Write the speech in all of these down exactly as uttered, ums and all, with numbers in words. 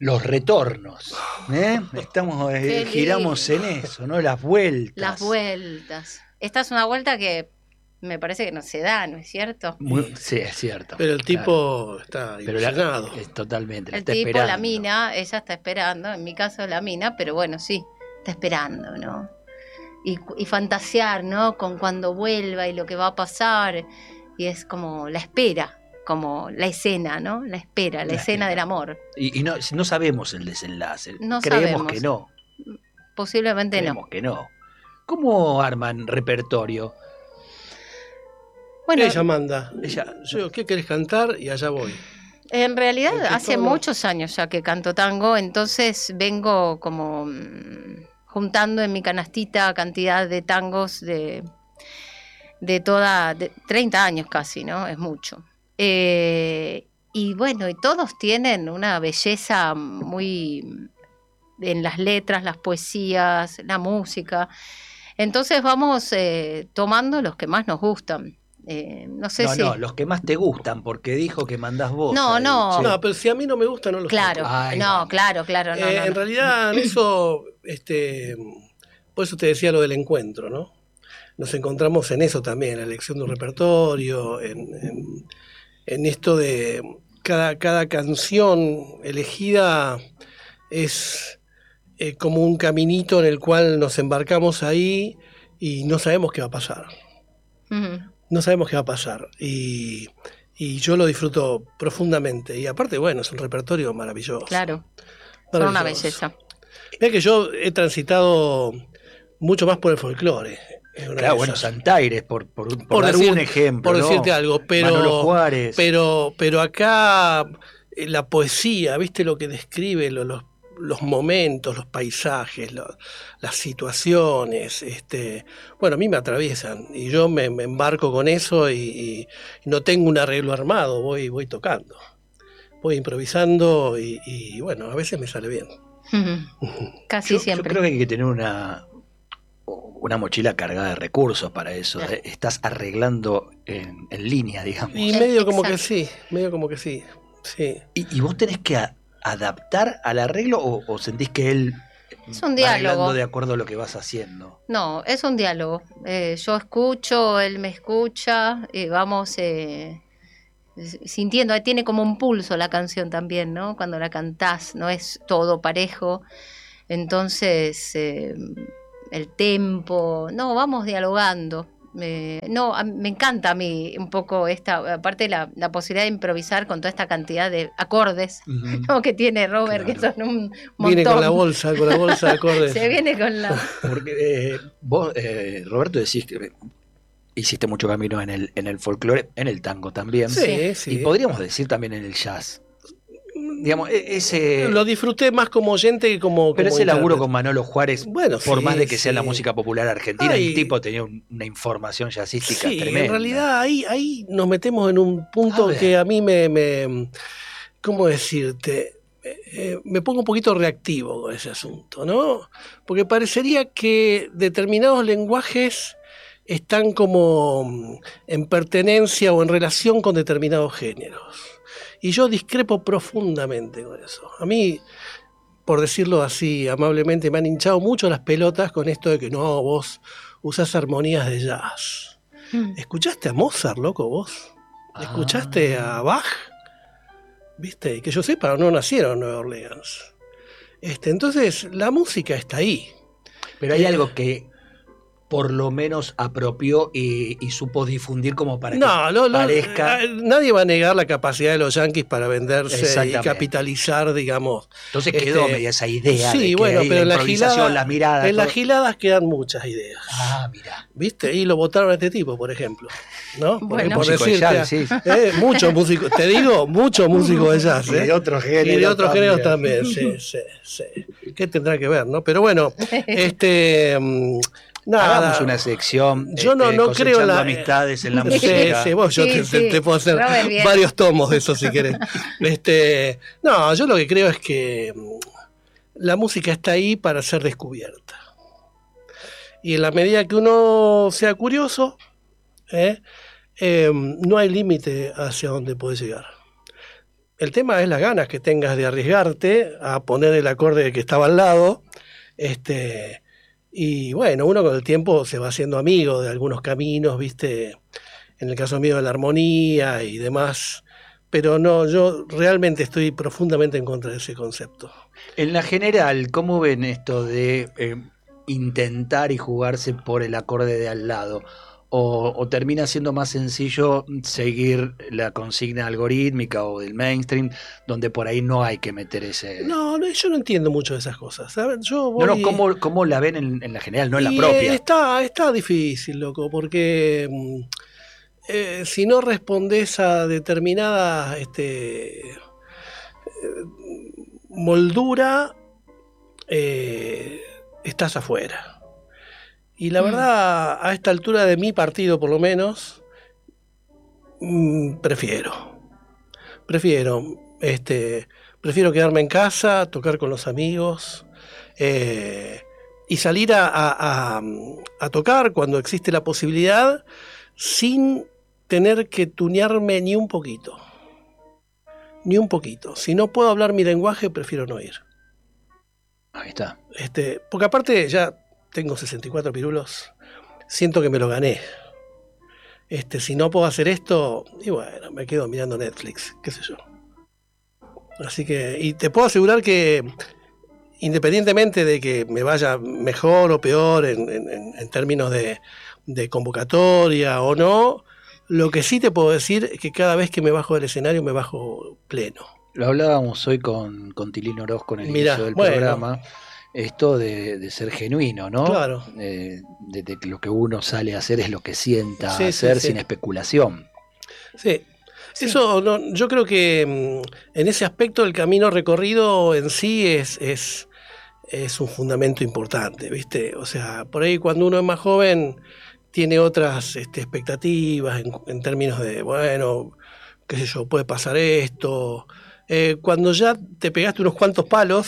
los retornos, ¿eh? Estamos, eh, giramos en eso, ¿no? Las vueltas. Las vueltas. Esta es una vuelta que me parece que no se da, ¿no es cierto? Muy, sí, es cierto. Pero el tipo claro. está ilusionado. Pero la, es totalmente. El está tipo, esperando. la mina, ella está esperando, en mi caso la mina, pero bueno, sí, está esperando, ¿no? Y, y fantasear, ¿no? Con cuando vuelva y lo que va a pasar. Y es como la espera, como la escena, ¿no? La espera, la, la escena espera. del amor. Y, y no, no sabemos el desenlace. No Creemos sabemos. que no. Posiblemente Creemos no. que no. ¿Cómo arman repertorio? Bueno, ella manda. Ella, yo, ¿qué querés cantar? Y allá voy. En realidad, hace todo... muchos años ya que canto tango, entonces vengo como mmm, juntando en mi canastita cantidad de tangos de, de toda, de treinta años casi, ¿no? Es mucho. Eh, y bueno, y todos tienen una belleza muy en las letras, las poesías, la música. Entonces vamos eh, tomando los que más nos gustan. Eh, no sé no, si... no, los que más te gustan, porque dijo que mandás vos. No, ahí, no. Sí. No, pero si a mí no me gusta, no los Claro, toco. no, claro, claro. No, eh, no, en no. realidad, eso, este, por eso te decía lo del encuentro, ¿no? Nos encontramos en eso también, en la elección de un repertorio, en, en, en esto de cada, cada canción elegida es eh, como un caminito en el cual nos embarcamos ahí y no sabemos qué va a pasar. Uh-huh. No sabemos qué va a pasar y, y yo lo disfruto profundamente y aparte, bueno, es un repertorio maravilloso. Claro, maravilloso. Son una belleza. Mira que yo he transitado mucho más por el folclore. Claro, bueno, Santaires, por, por, por, por dar decir, un ejemplo. Por ¿no? decirte algo, pero, Manolo Juárez. pero, pero acá la poesía, ¿viste lo que describe lo, los los momentos, los paisajes, lo, las situaciones, este, bueno, a mí me atraviesan y yo me, me embarco con eso y, y no tengo un arreglo armado, voy, voy tocando, voy improvisando y, y bueno, a veces me sale bien. Casi yo, siempre. Yo creo que hay que tener una, una mochila cargada de recursos para eso. Claro. Estás arreglando en, en línea, digamos. Y medio como que sí, medio como que sí, sí. Y, y vos tenés que a, adaptar al arreglo o, o sentís que él es un va diálogo arreglando de acuerdo a lo que vas haciendo? No, es un diálogo. Eh, yo escucho, él me escucha, y vamos eh, sintiendo, tiene como un pulso la canción también, ¿no? Cuando la cantás, no es todo parejo. Entonces, eh, el tempo, no, vamos dialogando. Eh, no, a, me encanta a mí un poco esta, aparte la, la posibilidad de improvisar con toda esta cantidad de acordes uh-huh. ¿no? que tiene Robert, claro. que son un montón. Viene con la bolsa, con la bolsa de acordes. Se viene con la... Porque eh, vos, eh, Roberto, decís que hiciste mucho camino en el, en el folclore, en el tango también. Sí, sí. Y podríamos decir también en el jazz. Digamos, ese... Lo disfruté más como oyente que como... Pero como ese intérprete. laburo con Manolo Juárez, bueno, por sí, más de que sí. sea la música popular argentina, Ay, el tipo tenía un, una información jazzística sí, tremenda. En realidad ahí, ahí nos metemos en un punto a que a mí me, me... ¿Cómo decirte? Eh, me pongo un poquito reactivo con ese asunto, ¿no? Porque parecería que determinados lenguajes están como en pertenencia o en relación con determinados géneros. Y yo discrepo profundamente con eso. A mí, por decirlo así amablemente, me han hinchado mucho las pelotas con esto de que no, vos usás armonías de jazz. Mm. ¿Escuchaste a Mozart, loco, vos? ¿Escuchaste ah. a Bach? ¿Viste? Y que yo sepa, no nacieron en Nueva Orleans. Este, entonces, la música está ahí. Pero hay eh, algo que por lo menos apropió y, y supo difundir como para no, que no, parezca... No, nadie va a negar la capacidad de los yanquis para venderse y capitalizar, digamos. Entonces quedó este, media esa idea. Sí, de que bueno, ahí pero la en, la improvisación, gilada, las miradas... en todo... las giladas quedan muchas ideas. Ah, mira. ¿Viste? Y lo votaron a este tipo, por ejemplo. ¿No? Bueno, por músico decirte, de jazz, sí. eh, muchos músicos, te digo, muchos músicos de jazz. ¿eh? Y de otros géneros. Y de otros también. géneros también, sí, sí, sí. ¿Qué tendrá que ver, no? Pero bueno, este... Nada, hagamos una sección. Yo no, este, no creo en la amistades en la sí, música. Sí, vos, yo sí, te, sí. te puedo hacer varios tomos de eso si querés. Este, no, yo lo que creo es que la música está ahí para ser descubierta. Y en la medida que uno sea curioso, ¿eh? Eh, no hay límite hacia dónde puede llegar. el tema es las ganas que tengas de arriesgarte a poner el acorde que estaba al lado. Este, y bueno, uno con el tiempo se va haciendo amigo de algunos caminos, ¿viste? En el caso mío de la armonía y demás. Pero no, yo realmente estoy profundamente en contra de ese concepto. En la general, ¿cómo ven esto de eh, intentar y jugarse por el acorde de al lado? O, o termina siendo más sencillo seguir la consigna algorítmica o del mainstream, donde por ahí no hay que meter ese... No, no yo no entiendo mucho de esas cosas. ¿Sabes? Yo voy... No, no, ¿cómo, cómo la ven en, en la general, no en la propia? Está, está difícil, loco, porque eh, si no respondes a determinada este, eh, moldura, eh, estás afuera. Y la verdad, a esta altura de mi partido, por lo menos, mmm, prefiero. Prefiero. Este, prefiero quedarme en casa, tocar con los amigos eh, y salir a, a, a, a tocar cuando existe la posibilidad sin tener que tunearme ni un poquito. Ni un poquito. Si no puedo hablar mi lenguaje, prefiero no ir. Ahí está. Este, porque aparte ya... Tengo sesenta y cuatro pirulos, siento que me lo gané. Este, si no puedo hacer esto, y bueno, me quedo mirando Netflix, qué sé yo. Así que, y te puedo asegurar que, independientemente de que me vaya mejor o peor en, en, en términos de, de convocatoria o no, lo que sí te puedo decir es que cada vez que me bajo del escenario me bajo pleno. Lo hablábamos hoy con, con Tilín Orozco en el Mirá, inicio del bueno. programa. Esto de, de ser genuino, ¿no? Claro. Eh, de, de que lo que uno sale a hacer es lo que sienta sí, hacer sí, sí. sin especulación. Sí. sí. Eso no, yo creo que en ese aspecto el camino recorrido en sí es, es, es un fundamento importante, ¿viste? O sea, por ahí cuando uno es más joven tiene otras este, expectativas en, en términos de, bueno, qué sé yo, puede pasar esto. Eh, cuando ya te pegaste unos cuantos palos...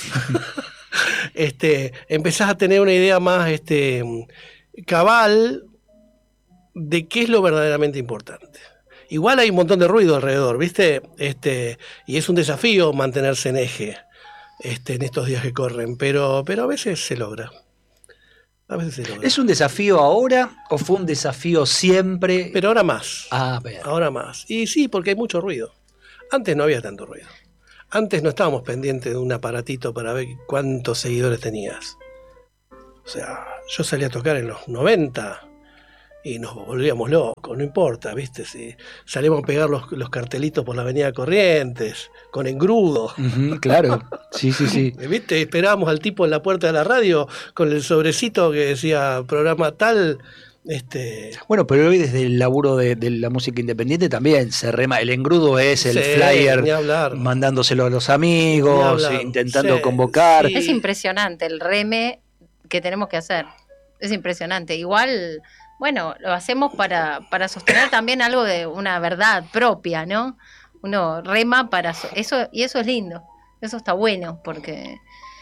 Este, empezás a tener una idea más este, cabal de qué es lo verdaderamente importante. Igual hay un montón de ruido alrededor, ¿viste? Este, y es un desafío mantenerse en eje este, en estos días que corren, pero, pero a veces se logra. A veces se logra. ¿Es un desafío ahora o fue un desafío siempre? Pero ahora más. Ah, ver. Ahora más. Y sí, porque hay mucho ruido. Antes no había tanto ruido. Antes no estábamos pendientes de un aparatito para ver cuántos seguidores tenías. O sea, yo salí a tocar en los noventa y nos volvíamos locos, no importa, ¿viste? Si salíamos a pegar los, los cartelitos por la avenida Corrientes, con engrudo. Uh-huh, claro, sí, sí, sí. ¿Viste? Esperábamos al tipo en la puerta de la radio con el sobrecito que decía programa tal... Este... Bueno, pero hoy desde el laburo de, de la música independiente también se rema, el engrudo es el sí, flyer hablar. mandándoselo a los amigos, intentando sí, convocar. sí. Es impresionante el reme que tenemos que hacer, es impresionante. Igual, bueno, lo hacemos para, para sostener también algo de una verdad propia, ¿no? Uno rema para eso, y eso es lindo, eso está bueno, porque...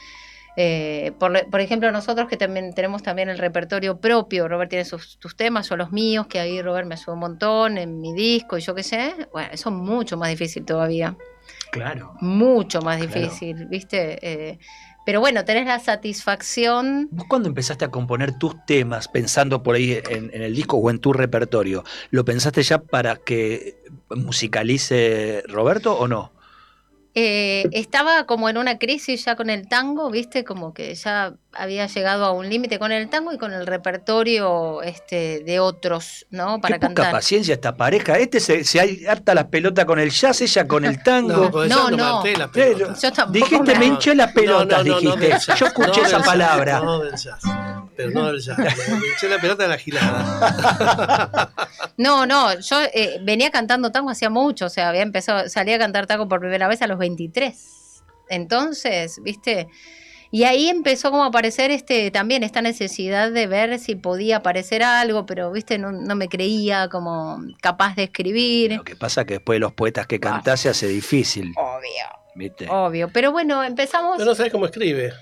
Eh, por, por ejemplo, nosotros que también tenemos también el repertorio propio, Robert tiene sus, sus temas, yo los míos, que ahí Robert me ayudó un montón en mi disco y yo qué sé, bueno, eso es mucho más difícil todavía. Claro. Mucho más claro. difícil, ¿viste? Eh, pero bueno, tenés la satisfacción. ¿Vos cuando empezaste a componer tus temas, pensando por ahí en, en el disco o en tu repertorio, lo pensaste ya para que musicalice Roberto o no? Eh, estaba como en una crisis ya con el tango, viste, como que ya había llegado a un límite con el tango y con el repertorio este, de otros, ¿no? Para Qué poca cantar. paciencia esta pareja. Este se, se harta las pelotas con el jazz, ella con el tango. No, no, no, no. las pelotas. Yo tampoco Dijiste, me... me hinché las pelotas, no, no, no, dijiste. no Yo escuché no esa del palabra. Jazz, no del jazz, pero no del jazz. Me hinché la pelota de la gilada. No, no, yo eh, venía cantando tango hacía mucho, o sea, había empezado, salí a cantar tango por primera vez a los veintitrés. Entonces, ¿viste? Y ahí empezó como a aparecer este, también esta necesidad de ver si podía aparecer algo, pero, ¿viste? No, no me creía como capaz de escribir. Lo que pasa es que después de los poetas que cantás se hace difícil. Obvio. ¿Viste? Obvio. Pero bueno, empezamos... Pero no sabés cómo escribe.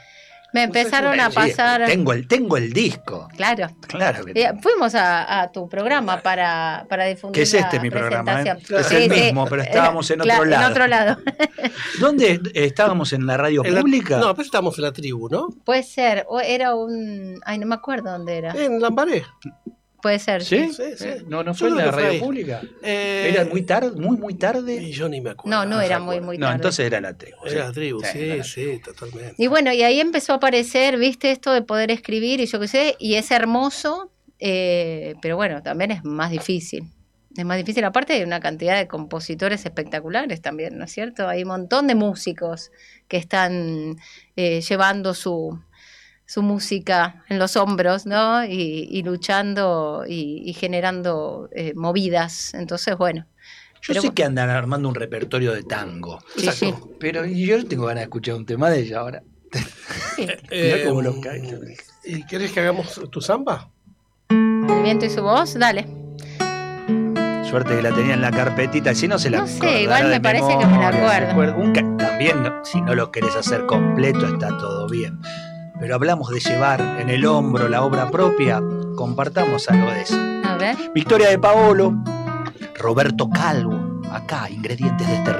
Me empezaron no sé, a pasar. Sí, tengo, el, tengo el disco. Claro. Claro que Eh, fuimos a, a tu programa para, para difundir. Que es este la mi programa, ¿eh? presentación. Es Sí, el sí, mismo, pero estábamos en otro claro, lado. En otro lado. ¿Dónde estábamos? ¿En la radio En la- pública? no, pues estamos en la tribu, ¿no? Puede ser, o era un. Ay, no me acuerdo dónde era. En Lambaré. Puede ser. ¿Sí? Sí, sí. Eh, ¿No, no Yo fue en creo la que fue radio ahí. pública? Eh, ¿Era muy tarde? ¿Muy, muy tarde? Y yo ni me acuerdo. No, no se era muy, acuerda. muy No, tarde. entonces era la tribu. Era la tribu, sí, era la- sí, totalmente. Y bueno, y ahí empezó a aparecer, viste, esto de poder escribir y yo qué sé, y es hermoso, eh, pero bueno, también es más difícil. Es más difícil, aparte hay una cantidad de compositores espectaculares también, ¿no es cierto? Hay un montón de músicos que están eh, llevando su, su música en los hombros, ¿no? Y, y luchando y, y generando eh, movidas. Entonces, bueno. Yo Pero sé bueno. que andan armando un repertorio de tango. Sí, sí. Pero yo tengo ganas de escuchar un tema de ella ahora. Sí. Mirá cómo los cae. ¿Y querés que hagamos tu samba? El viento y su voz, dale. Suerte que la tenía en la carpetita, si no se la No sé, acordará igual me de parece que me la memoria, acuerdo. se acuerda. Un ca- También, no- si no lo querés hacer completo, está todo bien. Pero hablamos de llevar en el hombro la obra propia, compartamos algo de eso. A ver. Victoria de Paolo, Roberto Calvo, acá, ingredientes de este